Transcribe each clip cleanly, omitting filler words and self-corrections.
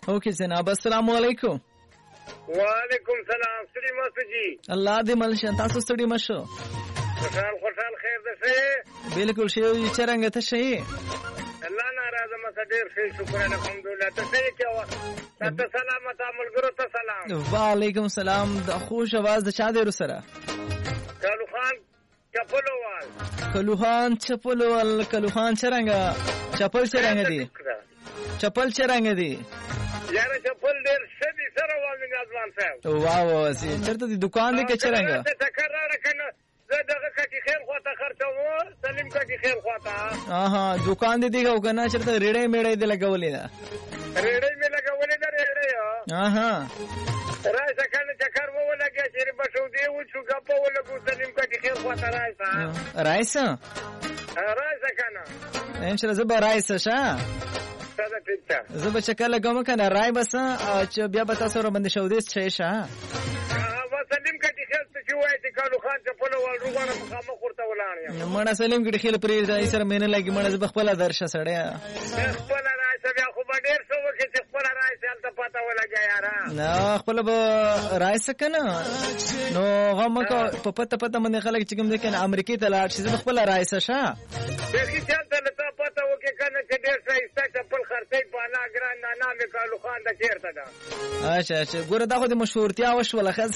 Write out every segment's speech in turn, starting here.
اوکے جناب السلام علیکم. وعلیکم سلام. ستړي مشه جی. الله دې ملشه. تاسو ستړي مشه. خوشحال خیر ده شه. بالکل شی چرنګ ته شي. الله ناراضه مشه ډیر ښه شکر الحمدلله. ته څه کوه؟ ته سلامت ملګرو ته سلام. وعلیکم سلام. د خوش आवाज د چا دی سره؟ کلوخان چپلوال. کلوخان چپلوال. کلوخان چرنګ چپل چرنګ دی. چپل چرنګ دی. یاره چپل ډیر ښه دي سره والي ځوان صاحب. واو سي چرته دی دکان دی کې چرنګ؟ ته ټکر راړه کنه زه دغه کټي خیر خواته خرڅوم. سلیم کټي خیر خواته دکان دی دیګه کنه چرته ریړې میړې دی لګولې ده. ریړې مې لګولې ده ریړې. راځه کنه چکر وو لګیا چې بشو دی و چې ګپو ولګو سلیم کټي خیر خواته راځه کنه ان شاء الله زبر راځه شه. زه به چکر لګوم کنه رای بس چې بیا به تاسو را باندې شو دې شي شه. سلیم کټي خیر څه وایي چې کالو خان چپلو ول روغانه مخامخ ورته ولاړ. مړه سلیم کټي خیر پرې ځای سره مینه لګي. مړه زه خپل درشه سړیا خپل راځه بیا خو به ډیر څه وکړي چې خپل راځه الته پته ولګي یارا. نه خپل به راځه کنه نو غم کو په پته باندې خلک چې کوم دي کنه امریکای ته لاړ شي. زه خپل راځه شه. دغه چلته لته پته وکړي کنه چې ډیر څه ایسته چپل خرڅي بالا ګران نه مې کالو خان د چیرته ده. اچھا ګوره دا خو د مشهورتیا وشوله خاص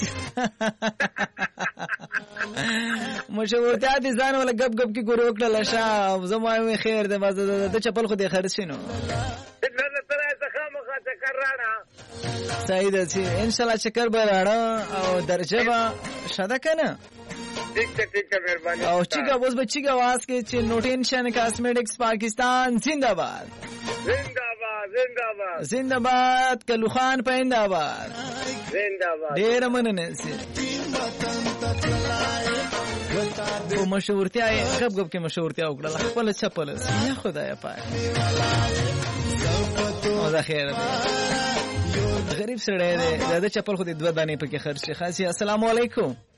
مشهورتیا دي ځان ولا غب غب کی ګوره وکړه شه. زما خیر ده د چپل خو دې خرڅینو نه تر څه مخه چکر راړه. صحیح ده چې ان شاء الله چکر به راړه او درجه به شاده کنه. ٹھیک ہے مہربانی. او چیگا بوز به چیگا आवाज کې چې نو ټینشن کاسمیټکس پاکستان زنده‌باد. زنده‌باد زنده‌باد. کلوخان پاینده-باد. زنده‌باد. ډیر مننه سي. او مشهورتیا غب غب کې مشهورتیا وکړه خپل چپل. یا خدای پاک او دا خیر غریب سره ده چپل خو دې 2 دانې پکې خرڅ شي. خاصي السلام علیکم.